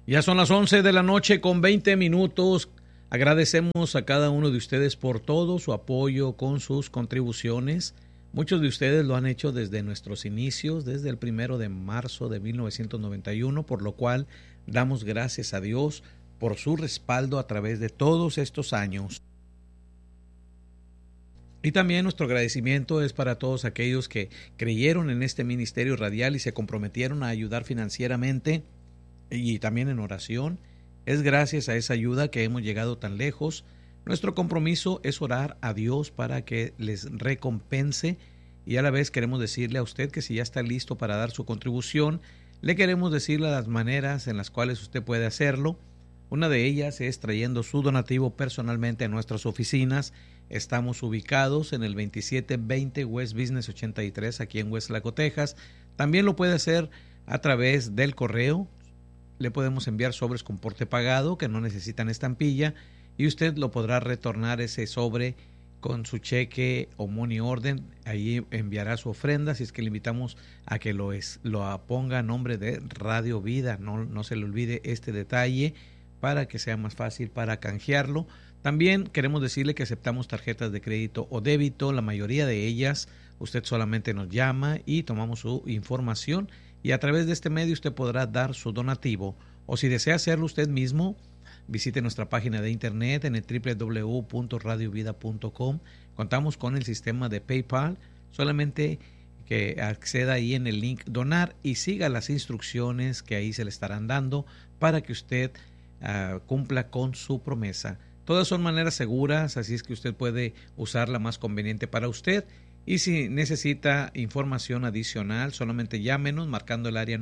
Ya son las 11 de la noche con 20 minutos. Agradecemos a cada uno de ustedes por todo su apoyo con sus contribuciones. Muchos de ustedes lo han hecho desde nuestros inicios, desde el 1 de marzo de 1991, por lo cual damos gracias a Dios por su respaldo a través de todos estos años. Y también nuestro agradecimiento es para todos aquellos que creyeron en este ministerio radial y se comprometieron a ayudar financieramente y también en oración. Es gracias a esa ayuda que hemos llegado tan lejos. Nuestro compromiso es orar a Dios para que les recompense, y a la vez queremos decirle a usted que si ya está listo para dar su contribución, le queremos decirle las maneras en las cuales usted puede hacerlo. Una de ellas es trayendo su donativo personalmente a nuestras oficinas. Estamos ubicados en el 2720 West Business 83 aquí en West Laco, Texas. También lo puede hacer a través del correo. Le podemos enviar sobres con porte pagado que no necesitan estampilla, y usted lo podrá retornar ese sobre con su cheque o money order. Ahí enviará su ofrenda, si es que le invitamos a que lo ponga a nombre de Radio Vida. No se le olvide este detalle para que sea más fácil para canjearlo. También queremos decirle que aceptamos tarjetas de crédito o débito, la mayoría de ellas. Usted solamente nos llama y tomamos su información, y a través de este medio usted podrá dar su donativo. O si desea hacerlo usted mismo, visite nuestra página de internet en el www.radiovida.com. Contamos con el sistema de PayPal. Solamente que acceda ahí en el link donar y siga las instrucciones que ahí se le estarán dando para que usted cumpla con su promesa. Todas son maneras seguras, así es que usted puede usar la más conveniente para usted. Y si necesita información adicional, solamente llámenos marcando el área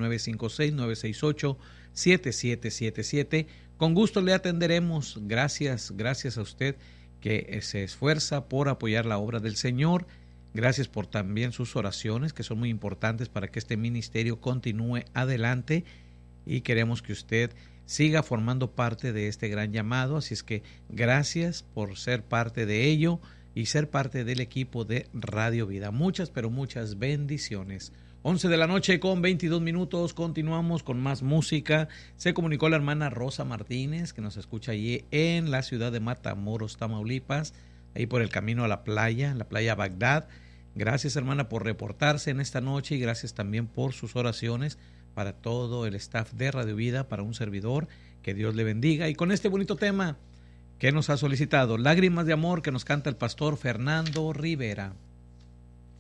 956-968-7777. Con gusto le atenderemos. Gracias a usted que se esfuerza por apoyar la obra del Señor. Gracias por también sus oraciones, que son muy importantes para que este ministerio continúe adelante, y queremos que usted siga formando parte de este gran llamado. Así es que gracias por ser parte de ello y ser parte del equipo de Radio Vida. Muchas, pero muchas bendiciones. 11 de la noche con 22 minutos. Continuamos con más música. Se comunicó la hermana Rosa Martínez, que nos escucha allí en la ciudad de Matamoros, Tamaulipas, ahí por el camino a la playa Bagdad. Gracias, hermana, por reportarse en esta noche, y gracias también por sus oraciones para todo el staff de Radio Vida, para un servidor. Que Dios le bendiga. Y con este bonito tema que nos ha solicitado, Lágrimas de Amor, que nos canta el pastor Fernando Rivera.